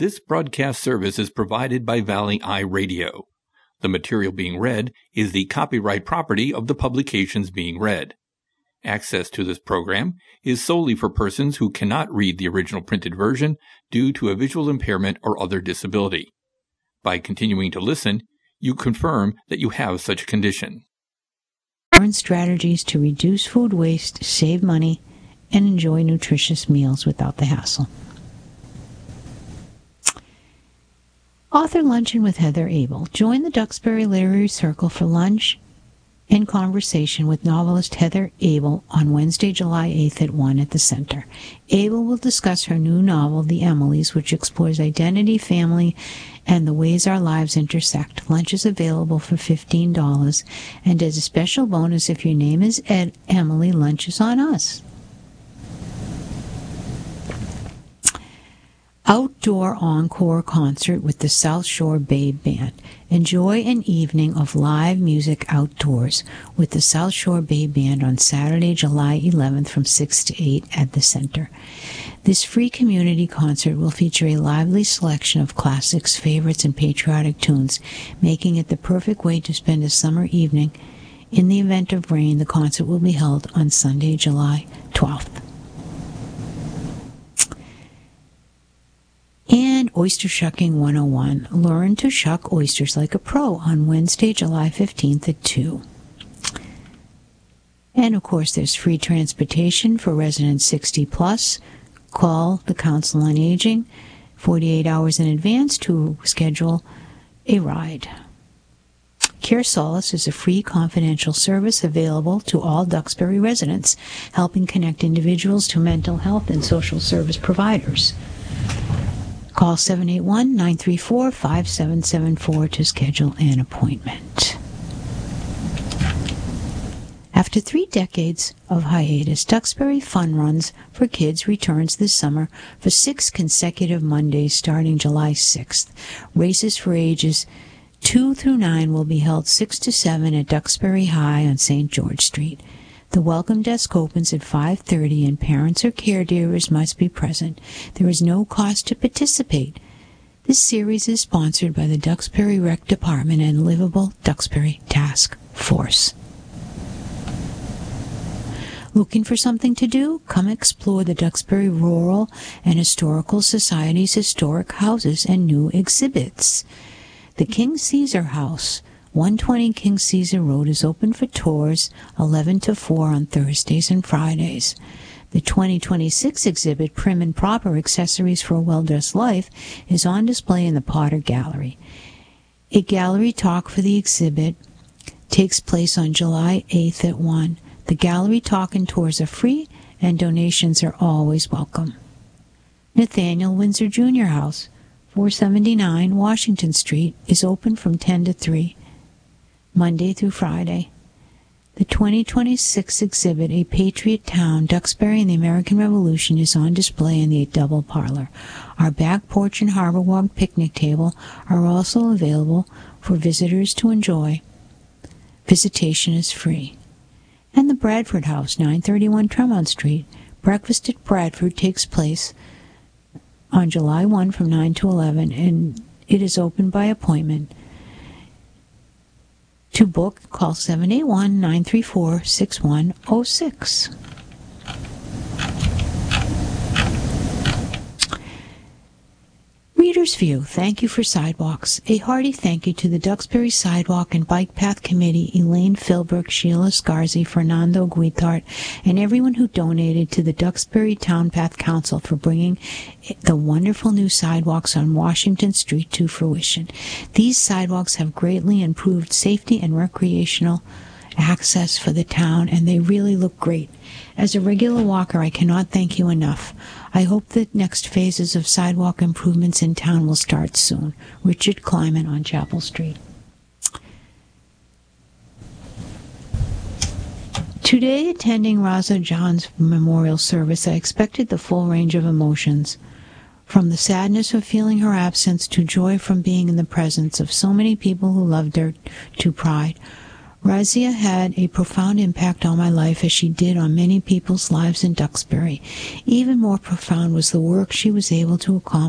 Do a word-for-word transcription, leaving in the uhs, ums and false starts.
This broadcast service is provided by Valley Eye Radio. The material being read is the copyright property of the publications being read. Access to this program is solely for persons who cannot read the original printed version due to a visual impairment or other disability. By continuing to listen, you confirm that you have such a condition. Learn strategies to reduce food waste, save money, and enjoy nutritious meals without the hassle. Author Luncheon with Heather Abel. Join the Duxbury Literary Circle for lunch and conversation with novelist Heather Abel on Wednesday, July eighth at one at the Center. Abel will discuss her new novel, The Emilys, which explores identity, family, and the ways our lives intersect. Lunch is available for fifteen dollars, and as a special bonus, if your name is Ed Emily, lunch is on us. Outdoor encore concert with the South Shore Babe Band. Enjoy an evening of live music outdoors with the South Shore Babe Band on Saturday, July eleventh from six to eight at the Center. This free community concert will feature a lively selection of classics, favorites, and patriotic tunes, making it the perfect way to spend a summer evening. In the event of rain, the concert will be held on Sunday, July twelfth. And Oyster Shucking one oh one. Learn to shuck oysters like a pro on Wednesday, July fifteenth at two. And, of course, there's free transportation for residents sixty plus. Call the Council on Aging forty-eight hours in advance to schedule a ride. Care Solace is a free confidential service available to all Duxbury residents, helping connect individuals to mental health and social service providers. Call seven eight one, nine three four, five seven seven four to schedule an appointment. After three decades of hiatus, Duxbury Fun Runs for Kids returns this summer for six consecutive Mondays starting July sixth. Races for ages two through nine will be held six to seven at Duxbury High on Saint George Street. The welcome desk opens at five thirty and parents or caregivers must be present. There is no cost to participate. This series is sponsored by the Duxbury Rec Department and Livable Duxbury Task Force. Looking for something to do? Come explore the Duxbury Rural and Historical Society's historic houses and new exhibits. The King Caesar House, one twenty King Caesar Road, is open for tours eleven to four on Thursdays and Fridays. The twenty twenty-six exhibit, Prim and Proper Accessories for a Well-Dressed Life, is on display in the Potter Gallery. A gallery talk for the exhibit takes place on July eighth at one. The gallery talk and tours are free, and donations are always welcome. Nathaniel Windsor Junior House, four seventy-nine Washington Street, is open from ten to three. Monday through Friday. The twenty twenty-six exhibit, A Patriot Town, Duxbury and the American Revolution, is on display in the double parlor. Our back porch and harbor walk picnic table are also available for visitors to enjoy. Visitation is free. And the Bradford House, nine thirty-one Tremont Street. Breakfast at Bradford takes place on July first from nine to eleven, and it is open by appointment. To book, call seven eight one, nine three four, six one zero six. Reader's View, thank you for sidewalks. A hearty thank you to the Duxbury Sidewalk and Bike Path Committee, Elaine Philbrook, Sheila Scarzi, Fernando Guithart, and everyone who donated to the Duxbury Town Path Council for bringing the wonderful new sidewalks on Washington Street to fruition. These sidewalks have greatly improved safety and recreational access for the town, and they really look great. As a regular walker, I cannot thank you enough. I hope that next phases of sidewalk improvements in town will start soon. Richard Kleiman on Chapel Street. Today, attending Raza John's memorial service, I expected the full range of emotions. From the sadness of feeling her absence to joy from being in the presence of so many people who loved her, to pride. Razia had a profound impact on my life, as she did on many people's lives in Duxbury. Even more profound was the work she was able to accomplish